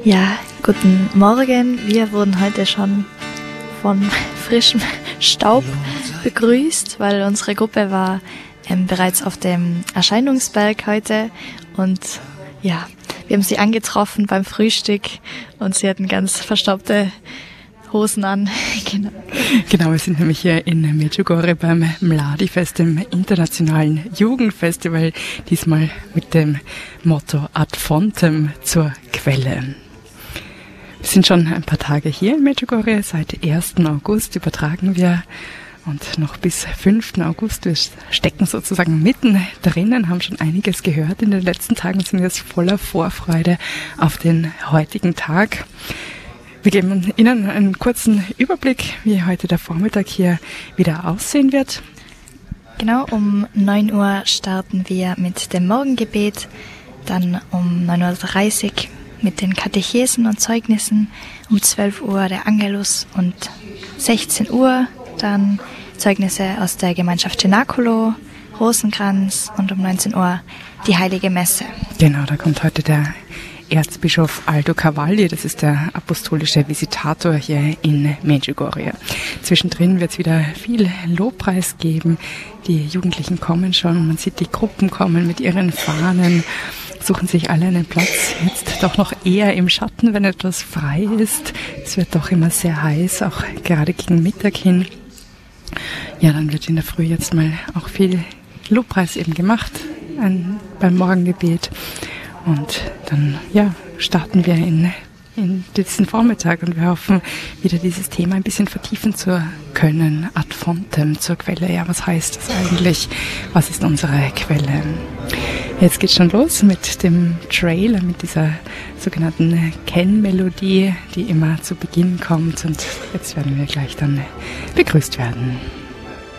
Ja, guten Morgen. Wir wurden heute schon von frischem Staub begrüßt, weil unsere Gruppe war bereits auf dem Erscheinungsberg heute und ja, wir haben sie angetroffen beim Frühstück und sie hatten ganz verstaubte Hosen an. Genau, wir sind nämlich hier in Medjugorje beim Mladi-Fest, dem internationalen Jugendfestival, diesmal mit dem Motto Ad Fontem, zur Quelle. Wir sind schon ein paar Tage hier in Medjugorje, seit 1. August übertragen wir und noch bis 5. August. Wir stecken sozusagen mitten drinnen, haben schon einiges gehört in den letzten Tagen und sind jetzt voller Vorfreude auf den heutigen Tag. Wir geben Ihnen einen kurzen Überblick, wie heute der Vormittag hier wieder aussehen wird. Genau, um 9 Uhr starten wir mit dem Morgengebet, dann um 9.30 Uhr mit den Katechesen und Zeugnissen, um 12 Uhr der Angelus und 16 Uhr dann Zeugnisse aus der Gemeinschaft Cenacolo, Rosenkranz und um 19 Uhr die Heilige Messe. Genau, da kommt heute der Erzbischof Aldo Carvalli, das ist der apostolische Visitator hier in Medjugorje. Zwischendrin wird es wieder viel Lobpreis geben. Die Jugendlichen kommen schon, man sieht die Gruppen kommen mit ihren Fahnen, suchen sich alle einen Platz, jetzt doch noch eher im Schatten, wenn etwas frei ist. Es wird doch immer sehr heiß, auch gerade gegen Mittag hin. Ja, dann wird in der Früh jetzt mal auch viel Lobpreis eben gemacht beim Morgengebet. Und dann starten wir in diesen Vormittag und wir hoffen, wieder dieses Thema ein bisschen vertiefen zu können. Ad Fontem, zur Quelle. Ja, was heißt das eigentlich? Was ist unsere Quelle? Jetzt geht's schon los mit dem Trailer, mit dieser sogenannten Kennmelodie, die immer zu Beginn kommt. Und jetzt werden wir gleich dann begrüßt werden.